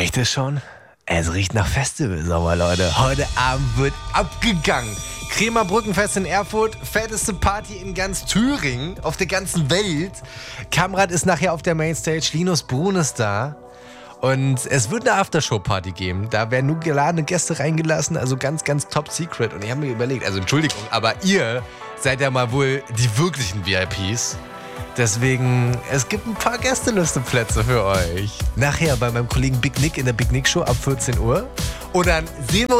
Riecht es schon? Es riecht nach Festivalsommer, Leute. Heute Abend wird abgegangen. Kremer Brückenfest in Erfurt, fetteste Party in ganz Thüringen, auf der ganzen Welt. Kamrat ist nachher auf der Mainstage, Linus Brun ist da. Und es wird eine Aftershow-Party geben. Da werden nur geladene Gäste reingelassen, also ganz, ganz top secret. Und ich habe mir überlegt, also Entschuldigung, aber ihr seid ja mal wohl die wirklichen VIPs. Deswegen, es gibt ein paar Gästelisteplätze für euch. Nachher bei meinem Kollegen Big Nick in der Big Nick Show ab 14 Uhr. Und dann sehen wir